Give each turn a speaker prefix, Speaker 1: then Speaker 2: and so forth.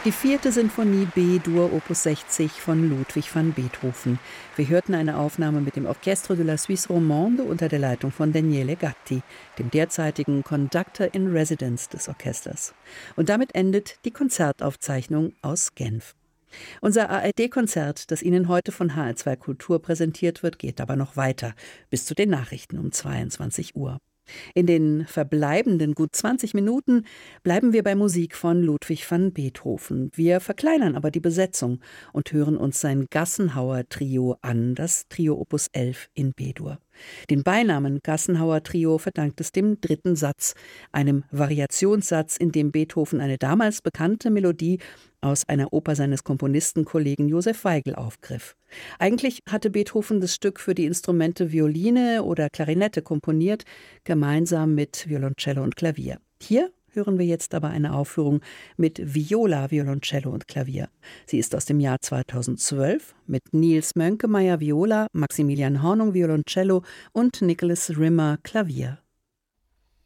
Speaker 1: Die vierte Sinfonie B-Dur Opus 60 von Ludwig van Beethoven. Wir hörten eine Aufnahme mit dem Orchestre de la Suisse Romande unter der Leitung von Daniele Gatti, dem derzeitigen Conductor in Residence des Orchesters. Und damit endet die Konzertaufzeichnung aus Genf. Unser ARD-Konzert, das Ihnen heute von HR2 Kultur präsentiert wird, geht aber noch weiter, bis zu den Nachrichten um 22 Uhr. In den verbleibenden gut 20 Minuten bleiben wir bei Musik von Ludwig van Beethoven. Wir verkleinern aber die Besetzung und hören uns sein Gassenhauer-Trio an, das Trio Opus 11 in B-Dur. Den Beinamen Gassenhauer-Trio verdankt es dem dritten Satz, einem Variationssatz, in dem Beethoven eine damals bekannte Melodie aus einer Oper seines Komponistenkollegen Josef Weigl aufgriff. Eigentlich hatte Beethoven das Stück für die Instrumente Violine oder Klarinette komponiert, gemeinsam mit Violoncello und Klavier. Hier hören wir jetzt aber eine Aufführung mit Viola, Violoncello und Klavier. Sie ist aus dem Jahr 2012 mit Nils Mönkemeyer Viola, Maximilian Hornung Violoncello und Nicholas Rimmer Klavier.